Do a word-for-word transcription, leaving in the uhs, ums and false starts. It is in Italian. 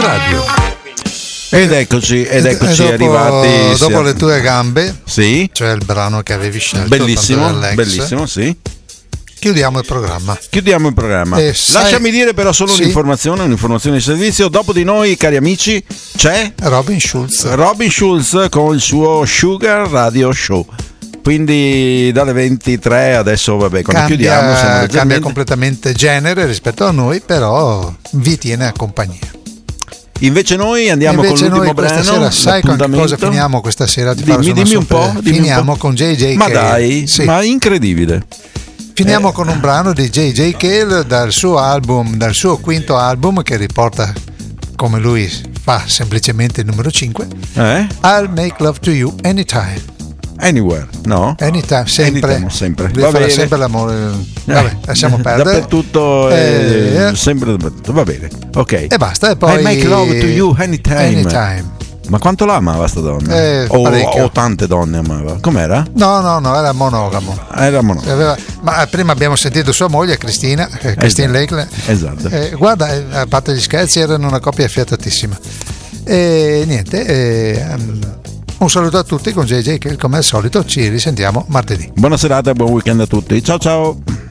radio. Ed eccoci, ed eccoci e dopo, arrivati. Dopo le tue gambe, sì, cioè il brano che avevi scelto, bellissimo, Alex, bellissimo, sì. Chiudiamo il programma. Chiudiamo il programma. E sai- Lasciami dire però solo sì. un'informazione, un'informazione di servizio. Dopo di noi, cari amici, c'è Robin Schulz. Robin Schulz con il suo Sugar Radio Show. Quindi dalle ventitré adesso, vabbè, quando Cambia, chiudiamo siamo cambia leggermente... completamente genere rispetto a noi, però vi tiene a compagnia. Invece noi andiamo Invece con l'ultimo noi questa brano. sera, sai con che cosa finiamo questa sera? Ti farò Dimmi, una dimmi un sorpresa. po'. Dimmi Finiamo un po'. con J J. Ma Cale. dai, Sì. ma incredibile. Finiamo Eh. con un brano di J J. Cale dal suo album, dal suo quinto album, che riporta, come lui fa, semplicemente il numero cinque. Eh? I'll Make Love to You Anytime. Anywhere, no? Anytime, sempre. Anytime, sempre. Lui Va farà bene. sempre l'amore. Vabbè, Eh, lasciamo perdere. Dappertutto, Eh, eh, sempre dappertutto. Va bene, ok. E basta, e poi I make love to you anytime. Anytime. Ma quanto la amava sta donna? Eh, o, parecchio. o tante donne amava? Com'era? No, no, no, era monogamo. Era monogamo. Aveva- ma prima abbiamo sentito sua moglie Cristina, eh, Christine Lakeland. Esatto. Eh, guarda, eh, a parte gli scherzi, erano una coppia affiatatissima. E niente, eh, um, un saluto a tutti con J J che come al solito ci risentiamo martedì. Buona serata e buon weekend a tutti. Ciao ciao.